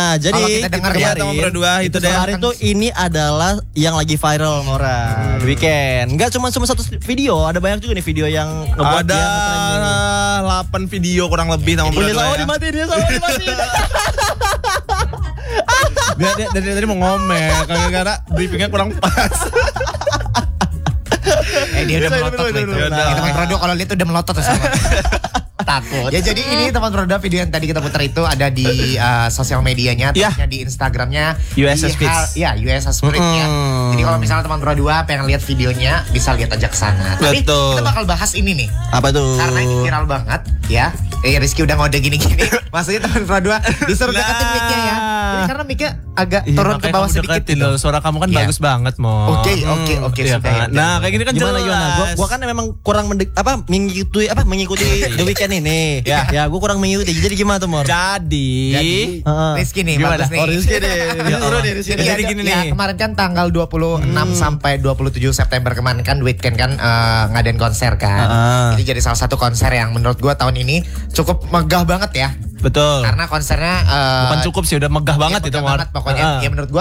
Nah, jadi kalau kita dengar ya teman berdua itu deh. kemarin tuh ini adalah yang lagi viral Mora The Weeknd. Enggak cuma satu video, ada banyak juga nih video yang ngebuat Ada dia 8 video kurang lebih sama Dia berdua sama ya. dimatiin, dia sama dimatiin. Dia dari tadi mau ngomel karena briefingnya kurang pas. Dia udah melotot loh itu. Nah. Teman Prodo kalau lihat udah melotot tuh sama. Takut. Ya jadi ini teman Prodo video yang tadi kita putar itu ada di sosial medianya, Ya. tepatnya di Instagramnya USS Spirits. Ya USS Spirits ya. Jadi kalau misalnya teman Pro 2 pengen lihat videonya bisa lihat aja ke sana. Tapi Betul. kita bakal bahas ini nih. Apa tuh? Karena ini viral banget ya. Rizky udah ngode gini-gini. Maksudnya teman Pro 2 disuruh deketin mic-nya ya. Jadi karena mic-nya agak turun ke bawah sedikit gitu. Loh. Suara kamu kan Iya. bagus banget, Mo. Oke, Iya sudah ya. kan? Nah, kayak gini kan Gimana jelas. Gua kan memang kurang mengikuti The Weeknd ini. Ya, gua kurang mengikuti. Jadi gimana tuh, Mor? Jadi Rizky nih, Gimana? bagus nih. Oh, Rizky deh. Jadi gini ya, nih. kemarin kan tanggal 26 sampai 27 September kemarin kan Weeknd kan ngadain konser kan. Jadi jadi salah satu konser yang menurut gua tahun ini cukup megah banget ya. Betul. Karena konsernya Bukan cukup sih, udah megah banget itu, megah Mor. banget pokoknya. Ya menurut gua